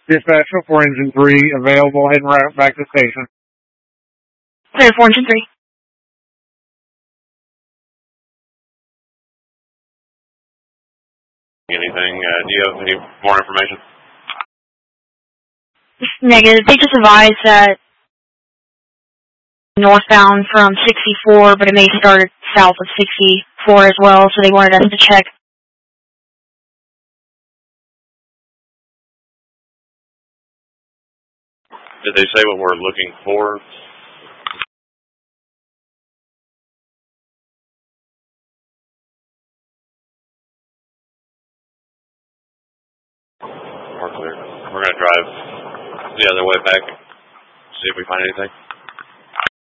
Dispatch for Engine 3, available en route back to station. Clear for Engine 3. Anything? Do you have any more information? Negative. They just advised that northbound from 64, but it may start south of 64 as well, so they wanted us to check. Did they say what we're looking for? We're clear. We're going to drive the other way back, see if we find anything.